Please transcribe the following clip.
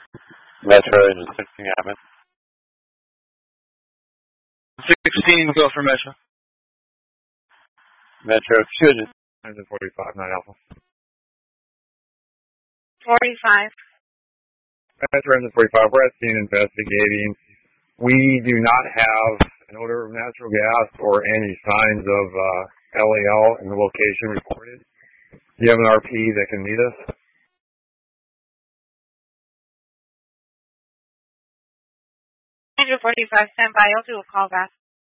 Metro engine 16 admin. 16, go for Metro. Metro 2 engine 45, 9 Alpha. 45. Metro engine 45, we're at scene investigating. We do not have an odor of natural gas or any signs of LAL in the location reported. Do you have an RP that can meet us? Engine 45, stand by. I'll do a call back.